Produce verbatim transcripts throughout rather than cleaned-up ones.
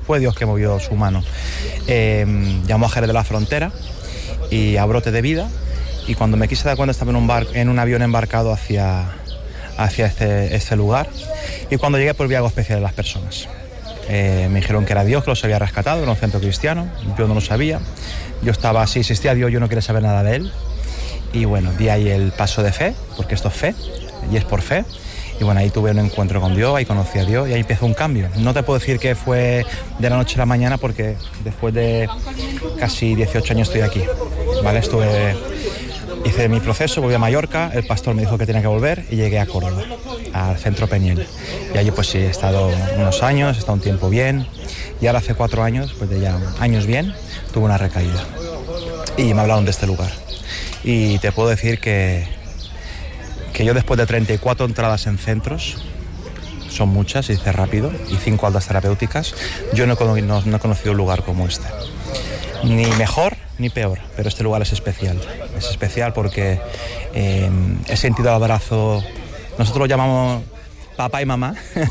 fue Dios que movió su mano. Eh, llamó a Jerez de la Frontera y a Brote de Vida, y cuando me quise dar cuenta estaba en un, bar, en un avión embarcado hacia, hacia este, este lugar, y cuando llegué pues vi algo especial en las personas. Eh, me dijeron que era Dios que los había rescatado, era un centro cristiano, yo no lo sabía, yo estaba así, existía Dios, yo no quería saber nada de él, y bueno, di ahí el paso de fe, porque esto es fe, y es por fe. Y bueno, ahí tuve un encuentro con Dios, ahí conocí a Dios y ahí empezó un cambio. No te puedo decir que fue de la noche a la mañana porque después de casi dieciocho años estoy aquí, ¿vale? Estuve, hice mi proceso, volví a Mallorca, el pastor me dijo que tenía que volver y llegué a Córdoba, al centro Peñiel. Y allí pues sí, he estado unos años, he estado un tiempo bien, y ahora hace cuatro años, pues de ya años bien, tuve una recaída. Y me hablaron de este lugar. Y te puedo decir que que yo después de treinta y cuatro entradas en centros, son muchas, se dice rápido, y cinco altas terapéuticas, yo no he, no, no he conocido un lugar como este. Ni mejor ni peor, pero este lugar es especial. Es especial porque eh, he sentido el abrazo, nosotros lo llamamos papá y mamá,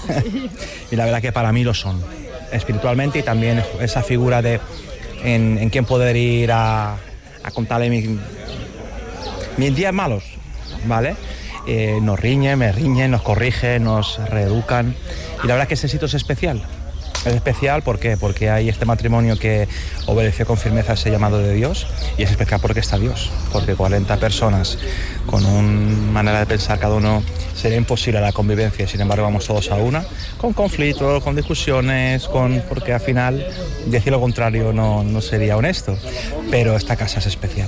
y la verdad que para mí lo son, espiritualmente, y también esa figura de en, en quién poder ir a, a contarle mi, mis días malos, ¿vale? Eh, nos riñen, me riñen, nos corrigen, nos reeducan, y la verdad es que ese sitio es especial. Es especial ¿por qué? Porque hay este matrimonio que obedeció con firmeza ese llamado de Dios, y es especial porque está Dios, porque cuarenta personas con una manera de pensar cada uno sería imposible la convivencia, sin embargo vamos todos a una, con conflictos, con discusiones, con porque al final decir lo contrario no, no sería honesto, pero esta casa es especial.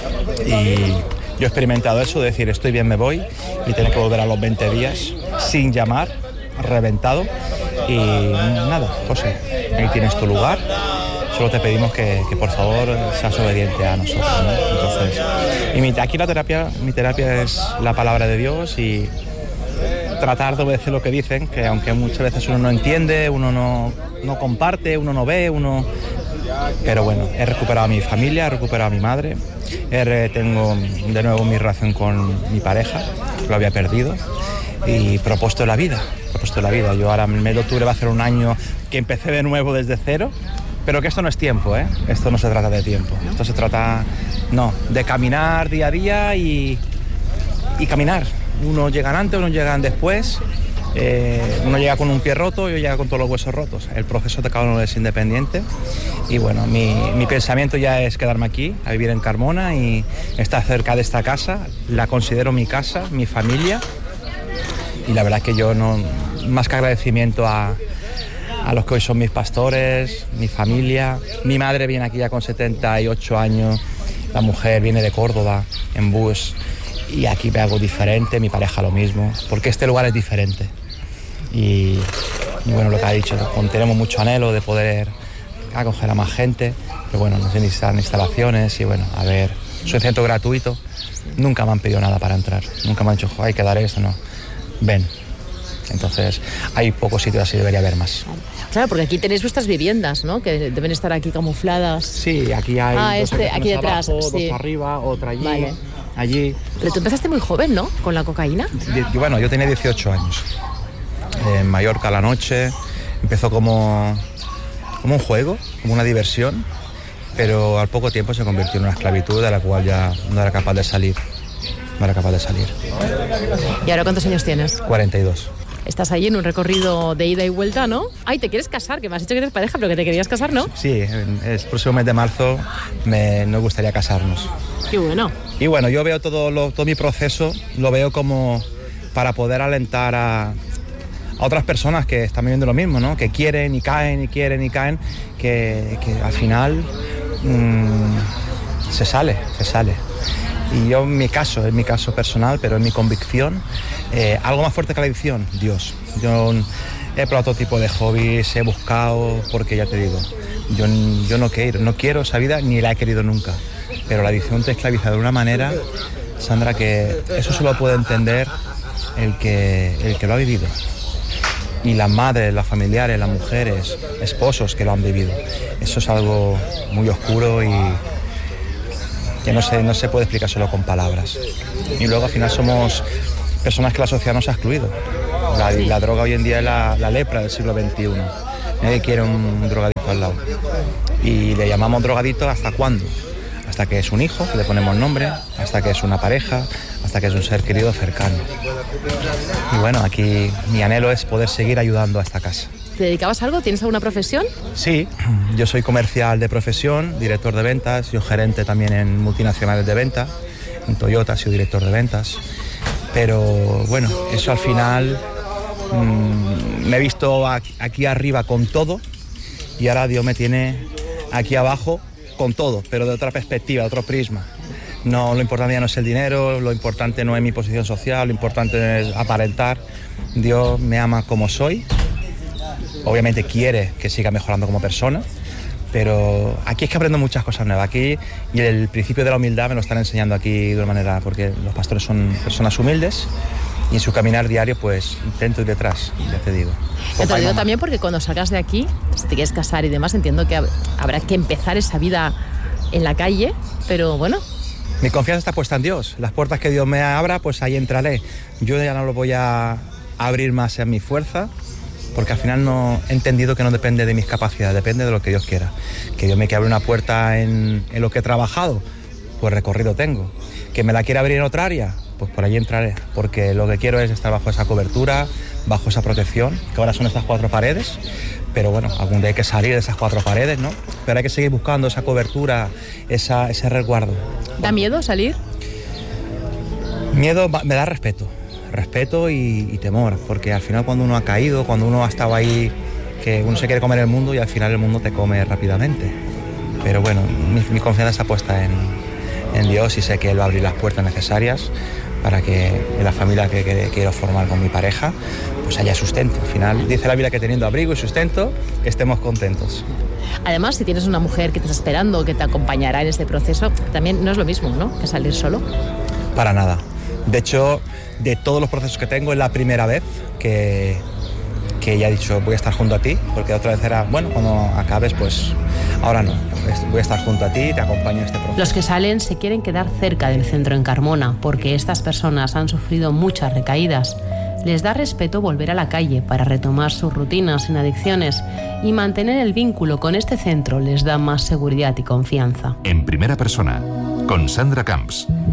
Y yo he experimentado eso, de decir estoy bien, me voy, y tener que volver a los veinte días sin llamar, reventado. Y nada, José, ahí tienes tu lugar, solo te pedimos que, que por favor seas obediente a nosotros, ¿no? Entonces, y mi, aquí la terapia, mi terapia es la palabra de Dios, y tratar de obedecer lo que dicen, que aunque muchas veces uno no entiende, uno no, no comparte, uno no ve, uno... Pero bueno, he recuperado a mi familia, he recuperado a mi madre, he, tengo de nuevo mi relación con mi pareja, lo había perdido, y propuesto la vida, propuesto la vida. Yo ahora en el mes de octubre va a ser un año que empecé de nuevo desde cero, pero que esto no es tiempo, ¿eh? Esto no se trata de tiempo, esto se trata, no, de caminar día a día y, y caminar. Unos llegan antes, unos llegan después. Eh, uno llega con un pie roto y otro llega con todos los huesos rotos. El proceso de cada uno es independiente, y bueno, mi, mi pensamiento ya es quedarme aquí, a vivir en Carmona, y estar cerca de esta casa. La considero mi casa, mi familia, y la verdad es que yo no, más que agradecimiento a, a los que hoy son mis pastores, mi familia. Mi madre viene aquí ya con setenta y ocho años, la mujer viene de Córdoba en bus, y aquí ve algo diferente, mi pareja lo mismo, porque este lugar es diferente. Y, y bueno, lo que ha dicho, tenemos mucho anhelo de poder acoger a más gente, pero bueno, nos necesitan instalaciones, y bueno, a ver, soy centro gratuito, nunca me han pedido nada para entrar, nunca me han dicho, hay que dar esto, no, ven. Entonces, hay pocos sitios así, debería haber más. Claro, porque aquí tenéis vuestras viviendas, ¿no? Que deben estar aquí camufladas. Sí, aquí hay ah, dos este, aquí detrás, abajo, sí. dos arriba, otra allí, vale. allí. Pero tú empezaste muy joven, ¿no? Con la cocaína. Yo, bueno, yo tenía dieciocho años. En Mallorca a la noche, empezó como, como un juego, como una diversión, pero al poco tiempo se convirtió en una esclavitud de la cual ya no era capaz de salir. No era capaz de salir. ¿Y ahora cuántos años tienes? cuarenta y dos. Estás ahí en un recorrido de ida y vuelta, ¿no? Ay, te quieres casar, que me has dicho que eres pareja, pero que te querías casar, ¿no? Sí, el próximo mes de marzo me, nos gustaría casarnos. Qué bueno. Y bueno, yo veo todo, lo, todo mi proceso, lo veo como para poder alentar a, a otras personas que están viviendo lo mismo, ¿no? Que quieren y caen y quieren y caen, que, que al final mmm, se sale, se sale. Y yo en mi caso, en mi caso personal, pero en mi convicción, eh, algo más fuerte que la adicción, Dios. Yo he probado todo tipo de hobbies, he buscado, porque ya te digo, yo, yo no quiero, no quiero esa vida ni la he querido nunca. Pero la adicción te esclaviza de una manera, Sandra, que eso solo puede entender el que, el que lo ha vivido. Y las madres, las familiares, las mujeres, esposos que lo han vivido. Eso es algo muy oscuro y que no se, no se puede explicar solo con palabras. Y luego al final somos personas que la sociedad nos ha excluido. La, la droga hoy en día es la, la lepra del siglo veintiuno. Nadie quiere un drogadicto al lado. Y le llamamos drogadicto ¿hasta cuándo? Hasta que es un hijo, le ponemos nombre, hasta que es una pareja, hasta que es un ser querido cercano. Y bueno, aquí mi anhelo es poder seguir ayudando a esta casa. ¿Te dedicabas a algo? ¿Tienes alguna profesión? Sí, yo soy comercial de profesión, director de ventas, yo gerente también en multinacionales de venta, en Toyota he sido director de ventas, pero bueno, eso al final mmm, me he visto aquí, aquí arriba con todo y ahora Dios me tiene aquí abajo con todo, pero de otra perspectiva, de otro prisma. No, lo importante ya no es el dinero, lo importante no es mi posición social, lo importante es aparentar. Dios me ama como soy, obviamente quiere que siga mejorando como persona, pero aquí es que aprendo muchas cosas nuevas. Aquí, y el principio de la humildad me lo están enseñando aquí de una manera, porque los pastores son personas humildes y en su caminar diario pues intento ir detrás, ya te digo. Te lo digo también porque cuando salgas de aquí, si te quieres casar y demás, entiendo que habrá que empezar esa vida en la calle, pero bueno. Mi confianza está puesta en Dios. Las puertas que Dios me abra, pues ahí entraré. Yo ya no lo voy a abrir más en mi fuerza, porque al final no he entendido que no depende de mis capacidades, depende de lo que Dios quiera. Que Dios me quiera abrir una puerta en, en lo que he trabajado, pues recorrido tengo. Que me la quiera abrir en otra área, pues por allí entraré, porque lo que quiero es estar bajo esa cobertura, bajo esa protección, que ahora son estas cuatro paredes, pero bueno, algún día hay que salir de esas cuatro paredes, ¿no? Pero hay que seguir buscando esa cobertura, esa, ese resguardo. ¿Da miedo salir? Miedo me da respeto, respeto y, y temor, porque al final cuando uno ha caído, cuando uno ha estado ahí, que uno se quiere comer el mundo y al final el mundo te come rápidamente. Pero bueno, mi, mi confianza está puesta en, en Dios y sé que Él va a abrir las puertas necesarias para que en la familia que, que quiero formar con mi pareja pues haya sustento. Al final dice la Biblia que teniendo abrigo y sustento estemos contentos. Además, si tienes una mujer que te está esperando, que te acompañará en este proceso, también no es lo mismo, ¿no?, que salir solo. Para nada. De hecho, de todos los procesos que tengo, es la primera vez que, que ya he dicho voy a estar junto a ti, porque otra vez era, bueno, cuando acabes, pues ahora no. Voy a estar junto a ti y te acompaño en este proceso. Los que salen se quieren quedar cerca del centro en Carmona, porque estas personas han sufrido muchas recaídas. Les da respeto volver a la calle para retomar sus rutinas sin adicciones, y mantener el vínculo con este centro les da más seguridad y confianza. En primera persona, con Sandra Camps.